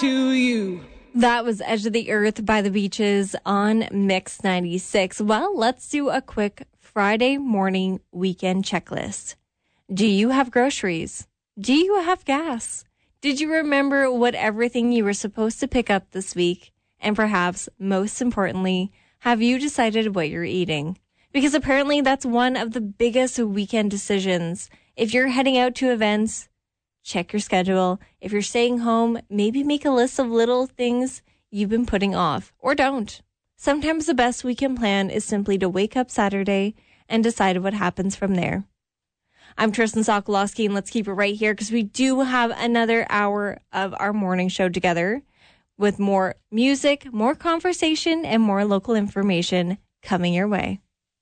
to you. That was Edge of the Earth by the Beaches on Mix 96. Well, let's do a quick Friday morning weekend checklist. Do you have groceries? Do you have gas? Did you remember what everything you were supposed to pick up this week? And perhaps most importantly, have you decided what you're eating? Because apparently that's one of the biggest weekend decisions. If you're heading out to events, check your schedule. If you're staying home, maybe make a list of little things you've been putting off, or don't. Sometimes the best weekend plan is simply to wake up Saturday and decide what happens from there. I'm Tristan Sokolowski, and let's keep it right here because we do have another hour of our morning show together with more music, more conversation, and more local information coming your way.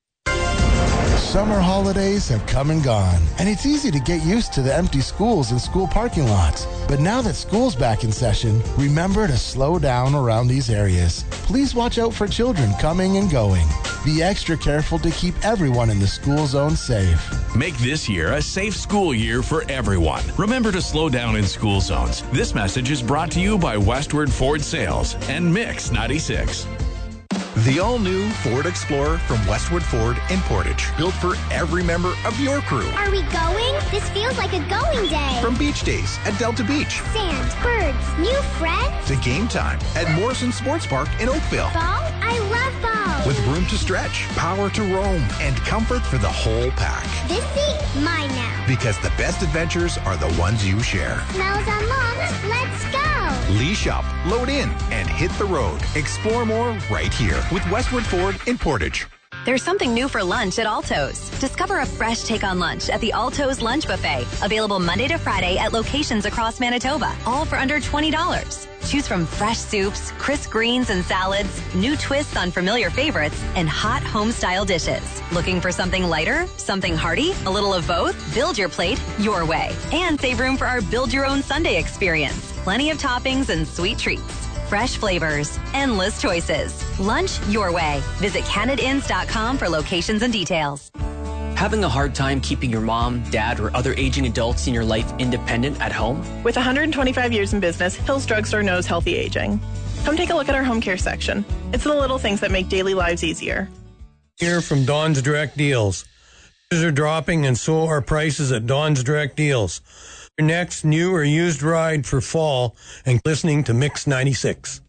Summer holidays have come and gone, and it's easy to get used to the empty schools and school parking lots. But now that school's back in session, remember to slow down around these areas. Please watch out for children coming and going. Be extra careful to keep everyone in the school zone safe. Make this year a safe school year for everyone. Remember to slow down in school zones. This message is brought to you by Westward Ford Sales and Mix 96. The all-new Ford Explorer from Westwood Ford in Portage. Built for every member of your crew. Are we going? This feels like a going day. From beach days at Delta Beach. Sand, birds, new friends. To game time at Morrison Sports Park in Oakville. Ball? I love ball. With room to stretch, power to roam, and comfort for the whole pack. This seat, mine now. Because the best adventures are the ones you share. Smells unlocked. Let's go. Leash up, load in, and hit the road. Explore more right here with Westwood Ford in Portage. There's something new for lunch at Alto's. Discover a fresh take on lunch at the Alto's Lunch Buffet. Available Monday to Friday at locations across Manitoba. All for under $20. Choose from fresh soups, crisp greens and salads, new twists on familiar favorites, and hot home-style dishes. Looking for something lighter? Something hearty? A little of both? Build your plate your way. And save room for our Build Your Own Sunday experience. Plenty of toppings and sweet treats. Fresh flavors, endless choices. Lunch your way. Visit CanadaInns.com for locations and details. Having a hard time keeping your mom, dad, or other aging adults in your life independent at home? With 125 years in business, Hills Drugstore knows healthy aging. Come take a look at our home care section. It's the little things that make daily lives easier. Here from Don's Direct Deals. Prices are dropping and so are prices at Don's Direct Deals. Your next new or used ride for fall and listening to Mix 96.